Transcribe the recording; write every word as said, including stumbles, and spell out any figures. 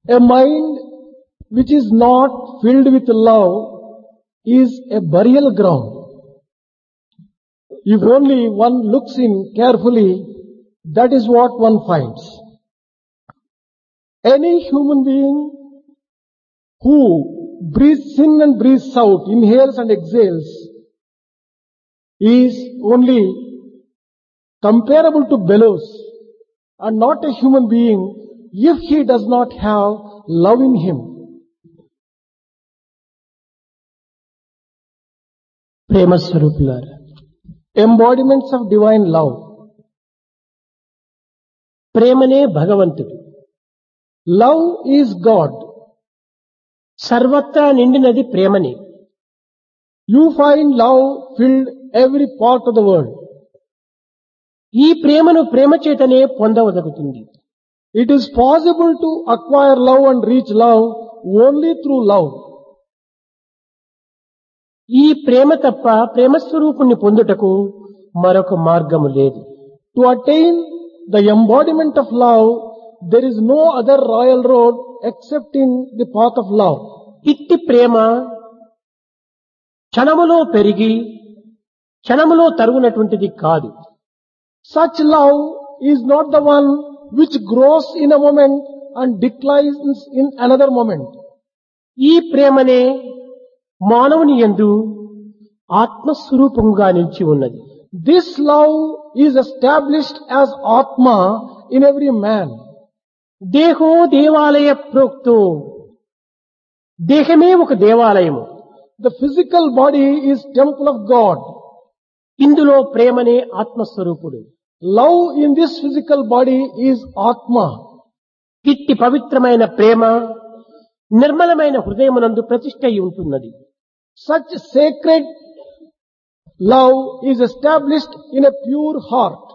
A mind which is not filled with love is a burial ground. If only one looks in carefully, that is what one finds. Any human being who breathes in and breathes out, inhales and exhales, is only comparable to bellows and not a human being if he does not have love in him. ప్రేమ స్వరూపులారా, Embodiments of divine love. ప్రేమనే భగవంతుడు. Love is God. సర్వత్రా నిండినది ప్రేమనే. You find love filled every part of the world. ఈ ప్రేమను ప్రేమ చేతనే పొందవదగుతుంది. It is possible to acquire love and reach love only through love. ఈ ప్రేమ తప్ప ప్రేమ స్వరూపుణ్ణి పొందుటకు మరొక మార్గము లేదు. To attain the embodiment of love, there is no other royal road excepting the path of love. ఇట్టి ప్రేమ క్షణములో పెరిగి క్షణములో తరుగునటువంటిది కాదు. Such love is not the one which grows in a moment and declines in another moment. ఈ ప్రేమనే మానవుని యందు ఆత్మస్వరూపంగా నిలిచి ఉన్నది. This love is established as Atma in every man. దేహో దేవాలయ ప్రోక్తో, దేహమే ఒక దేవాలయము. The physical body is temple of God. ఇందులో ప్రేమనే ఆత్మస్వరూపుడు. Love in this physical body is Atma. ఇట్టి పవిత్రమైన ప్రేమ నిర్మలమైన హృదయమునందు ప్రతిష్ఠ అయి ఉంటున్నది. Such sacred love is established in a pure heart.